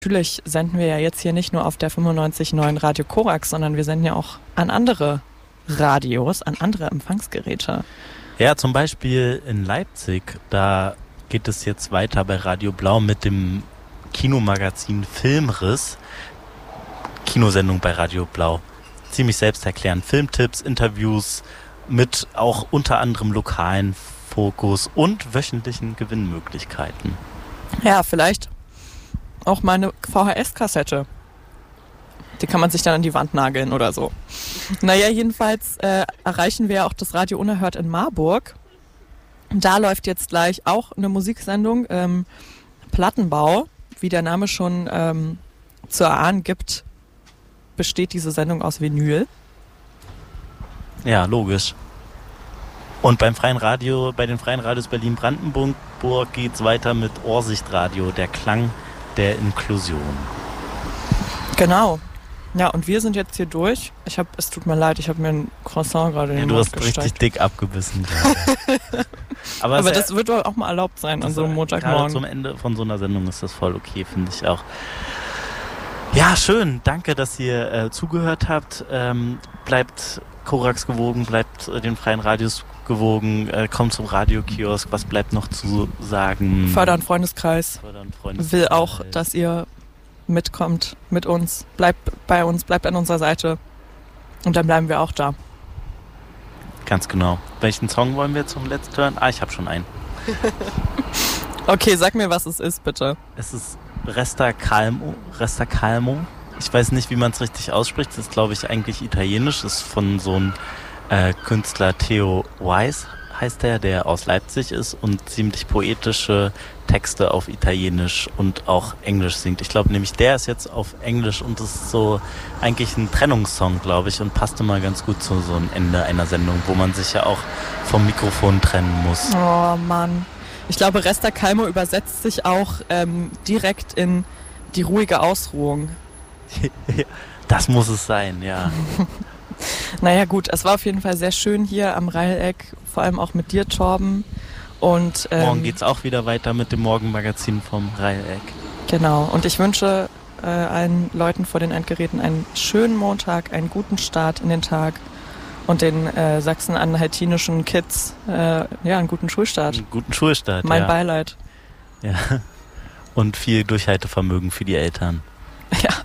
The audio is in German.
Natürlich senden wir ja jetzt hier nicht nur auf der 95.9 Radio Korax, sondern wir senden ja auch an andere Radios, an andere Empfangsgeräte. Ja, zum Beispiel in Leipzig, da geht es jetzt weiter bei Radio Blau mit dem Kinomagazin Filmriss. Kinosendung bei Radio Blau. Ziemlich selbsterklärend. Filmtipps, Interviews mit auch unter anderem lokalen Fokus und wöchentlichen Gewinnmöglichkeiten. Ja, vielleicht auch mal eine VHS-Kassette. Die kann man sich dann an die Wand nageln oder so. Naja, jedenfalls erreichen wir ja auch das Radio Unerhört in Marburg. Da läuft jetzt gleich auch eine Musiksendung, Plattenbau. Wie der Name schon zu erahnen gibt, besteht diese Sendung aus Vinyl. Ja, logisch. Und bei den Freien Radios Berlin-Brandenburg geht's weiter mit Ohrsichtradio, der Klang der Inklusion. Genau. Ja, und wir sind jetzt hier durch. Es tut mir leid, ich habe mir ein Croissant gerade in den Mund gesteckt. Du hast richtig dick abgebissen. Aber das wird auch mal erlaubt sein an so einem Montagmorgen. Gerade zum Ende von so einer Sendung ist das voll okay, finde ich auch. Ja, schön. Danke, dass ihr zugehört habt. Bleibt Korax gewogen, bleibt den freien Radios gewogen, kommt zum Radiokiosk. Was bleibt noch zu sagen? Fördern Freundeskreis. Will auch, dass ihr mitkommt mit uns. Bleibt bei uns, bleibt an unserer Seite. Und dann bleiben wir auch da. Ganz genau. Welchen Song wollen wir zum Letzt hören? Ich habe schon einen. Okay, sag mir, was es ist, bitte. Es ist Resta Calmo. Ich weiß nicht, wie man es richtig ausspricht. Das ist, glaube ich, eigentlich italienisch. Das ist von so einem Künstler, Theo Weiss heißt der aus Leipzig ist und ziemlich poetische Texte auf Italienisch und auch Englisch singt. Ich glaube nämlich, der ist jetzt auf Englisch und das ist so eigentlich ein Trennungssong, glaube ich, und passt immer ganz gut zu so einem Ende einer Sendung, wo man sich ja auch vom Mikrofon trennen muss. Oh Mann. Ich glaube, Resta Calmo übersetzt sich auch direkt in die ruhige Ausruhung. Das muss es sein, ja. Naja gut, es war auf jeden Fall sehr schön hier am Reileck, vor allem auch mit dir, Torben. Und morgen geht's auch wieder weiter mit dem Morgenmagazin vom Reileck. Genau, und ich wünsche allen Leuten vor den Endgeräten einen schönen Montag, einen guten Start in den Tag und den sachsen-anhaltinischen Kids einen guten Schulstart. Einen guten Schulstart, Mein Beileid. Ja, und viel Durchhaltevermögen für die Eltern. Ja.